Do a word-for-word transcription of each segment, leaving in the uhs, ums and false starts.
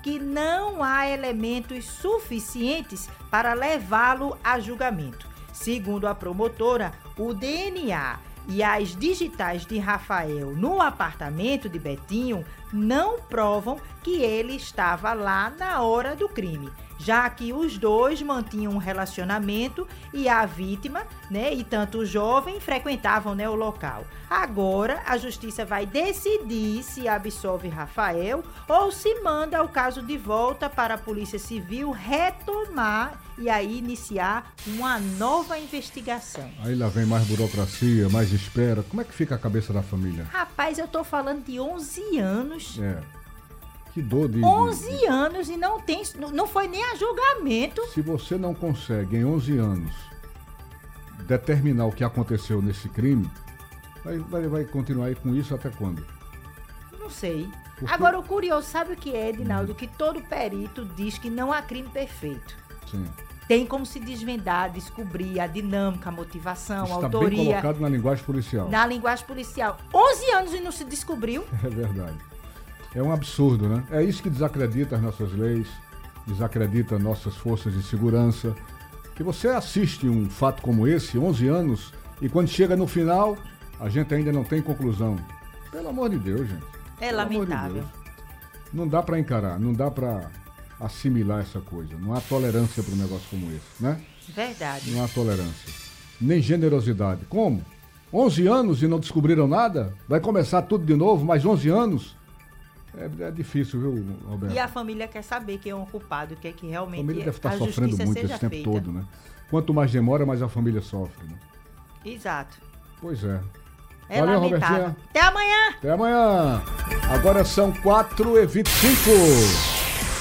que não há elementos suficientes para levá-lo a julgamento. Segundo a promotora, o D N A e as digitais de Rafael no apartamento de Betinho não provam que ele estava lá na hora do crime, já que os dois mantinham um relacionamento e a vítima, né, e tanto o jovem frequentavam, né, o local. Agora, a justiça vai decidir se absolve Rafael ou se manda o caso de volta para a Polícia Civil retomar e aí iniciar uma nova investigação. Aí lá vem mais burocracia, mais espera. Como é que fica a cabeça da família? Rapaz, eu tô falando de onze anos. É. Que dor de... onze de... anos e não tem, não foi nem a julgamento. Se você não consegue em onze anos determinar o que aconteceu nesse crime, vai, vai, vai continuar aí com isso até quando? Não sei. Porque... Agora o curioso, sabe o que é, Edinaldo? Hum. Que todo perito diz que não há crime perfeito. Sim. Tem como se desvendar, descobrir a dinâmica, a motivação, Está a autoria. Está bem colocado na linguagem policial. Na linguagem policial. onze anos e não se descobriu. É verdade. É um absurdo, né? É isso que desacredita as nossas leis, desacredita nossas forças de segurança. Que você assiste um fato como esse, onze anos, e quando chega no final, a gente ainda não tem conclusão. Pelo amor de Deus, gente. É Pelo lamentável. De não dá para encarar, não dá para assimilar essa coisa. Não há tolerância para um negócio como esse, né? Verdade. Não há tolerância. Nem generosidade. Como? onze anos e não descobriram nada? Vai começar tudo de novo, mais onze anos? É, é difícil, viu, Roberto? E a família quer saber quem é o culpado, o que é que realmente a família deve estar a sofrendo muito esse tempo feita. todo, né? Quanto mais demora, mais a família sofre, né? Exato. Pois é. É Valeu, lamentável. Robertinha. Até amanhã! Até amanhã! Agora são quatro e vinte e cinco.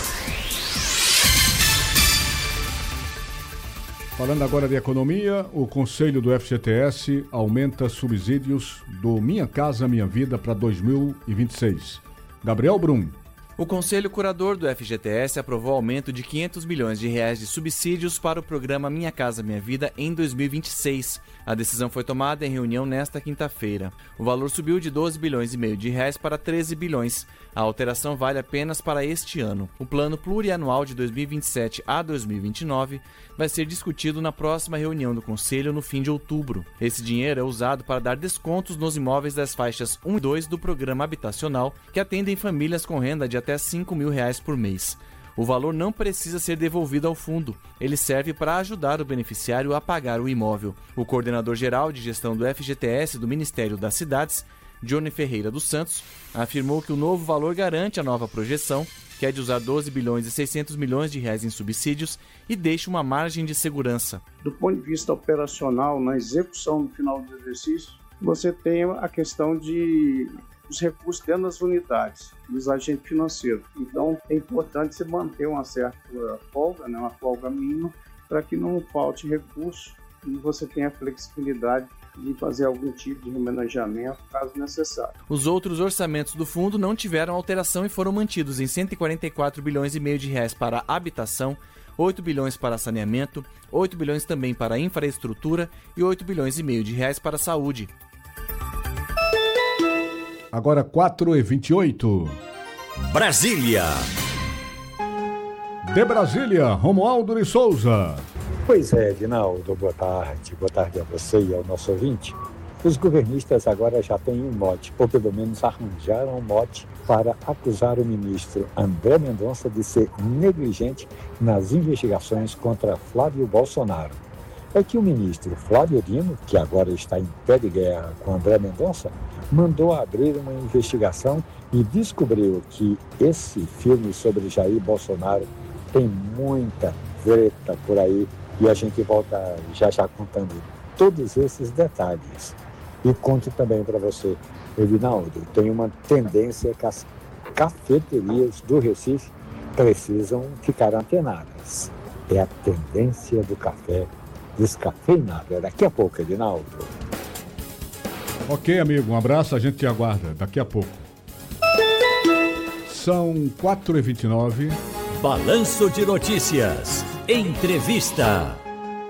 Falando agora de economia, o Conselho do F G T S aumenta subsídios do Minha Casa Minha Vida para dois mil e vinte e seis. Gabriel Brum. O Conselho Curador do F G T S aprovou aumento de quinhentos milhões de reais de subsídios para o programa Minha Casa Minha Vida em dois mil e vinte e seis. A decisão foi tomada em reunião nesta quinta-feira. O valor subiu de doze bilhões e meio de reais para treze bilhões. A alteração vale apenas para este ano. O plano plurianual de dois mil e vinte e sete a dois mil e vinte e nove vai ser discutido na próxima reunião do Conselho no fim de outubro. Esse dinheiro é usado para dar descontos nos imóveis das faixas um e dois do programa habitacional, que atendem famílias com renda de até cinco mil reais por mês. O valor não precisa ser devolvido ao fundo. Ele serve para ajudar o beneficiário a pagar o imóvel. O coordenador-geral de gestão do F G T S do Ministério das Cidades, Johnny Ferreira dos Santos, afirmou que o novo valor garante a nova projeção, que é de usar doze bilhões e seiscentos milhões de reais em subsídios e deixa uma margem de segurança. Do ponto de vista operacional, na execução no final do exercício, você tem a questão de os recursos dentro das unidades, dos agentes financeiros. Então, é importante você manter uma certa folga, né, uma folga mínima, para que não falte recurso e você tenha flexibilidade de fazer algum tipo de remanejamento, caso necessário. Os outros orçamentos do fundo não tiveram alteração e foram mantidos em cento e quarenta e quatro bilhões e meio de reais para habitação, oito bilhões para saneamento, oito bilhões também para infraestrutura e oito bilhões e meio de reais para saúde. Agora quatro e vinte e oito. Brasília. De Brasília, Romualdo de Souza. Pois é, Edinaldo, boa tarde. Boa tarde a você e ao nosso ouvinte. Os governistas agora já têm um mote, ou pelo menos arranjaram um mote para acusar o ministro André Mendonça de ser negligente nas investigações contra Flávio Bolsonaro. É que o ministro Flávio Dino, que agora está em pé de guerra com André Mendonça, mandou abrir uma investigação e descobriu que esse filme sobre Jair Bolsonaro tem muita treta por aí e a gente volta já já contando todos esses detalhes. E conto também para você, Edinaldo, tem uma tendência que as cafeterias do Recife precisam ficar antenadas. É a tendência do café descafeinado. É daqui a pouco, Edinaldo. Ok, amigo, um abraço, a gente te aguarda daqui a pouco. São quatro e vinte e nove. Balanço de Notícias. Entrevista.